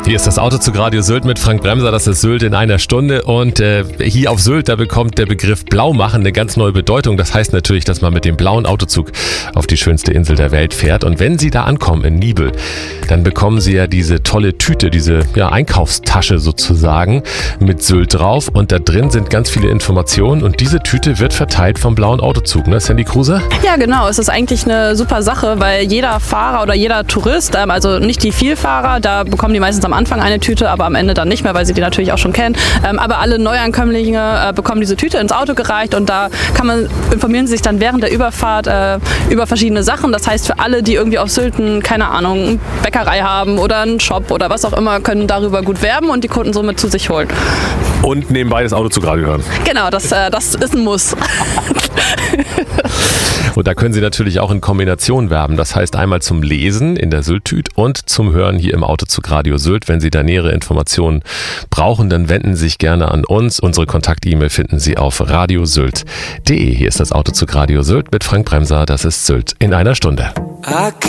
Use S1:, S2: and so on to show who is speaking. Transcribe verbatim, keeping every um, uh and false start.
S1: Hier ist das Autozug Radio Sylt mit Frank Bremser, das ist Sylt in einer Stunde und äh, hier auf Sylt, da bekommt der Begriff Blau machen eine ganz neue Bedeutung. Das heißt natürlich, dass man mit dem blauen Autozug auf die schönste Insel der Welt fährt und wenn Sie da ankommen in Nibel, dann bekommen Sie ja diese tolle Tüte, diese ja, Einkaufstasche sozusagen mit Sylt drauf und da drin sind ganz viele Informationen und diese Tüte wird verteilt vom blauen Autozug, ne Sandy Kruse?
S2: Ja genau, es ist eigentlich eine super Sache, weil jeder Fahrer oder jeder Tourist, ähm, also nicht die Vielfahrer, da bekommen die meistens am Anfang eine Tüte, aber am Ende dann nicht mehr, weil sie die natürlich auch schon kennen. Ähm, aber alle Neuankömmlinge äh, bekommen diese Tüte ins Auto gereicht und da kann man, informieren sie sich dann während der Überfahrt äh, über verschiedene Sachen. Das heißt, für alle, die irgendwie auf Sylt, keine Ahnung, eine Bäckerei haben oder einen Shop oder was auch immer, können darüber gut werben und die Kunden somit zu sich holen.
S1: Und nebenbei das Autozugradio hören.
S2: Genau, das, äh, das ist ein Muss.
S1: Und da können Sie natürlich auch in Kombination werben. Das heißt einmal zum Lesen in der Sylt-Tüte und zum Hören hier im Autozugradio Sylt. Wenn Sie da nähere Informationen brauchen, dann wenden Sie sich gerne an uns. Unsere Kontakt-E-Mail finden Sie auf radiosylt punkt de. Hier ist das Autozugradio Sylt mit Frank Bremser. Das ist Sylt in einer Stunde.